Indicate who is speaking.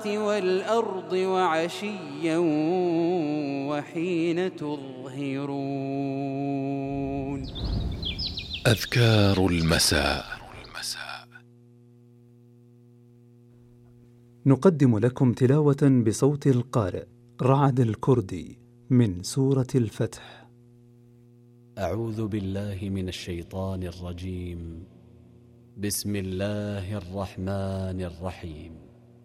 Speaker 1: والأرض وعشيا وحين تظهرون.
Speaker 2: أذكار المساء.
Speaker 3: نقدم لكم تلاوة بصوت القارئ رعد الكردي من سورة الفتح.
Speaker 4: أعوذ بالله من الشيطان الرجيم. بسم الله الرحمن الرحيم.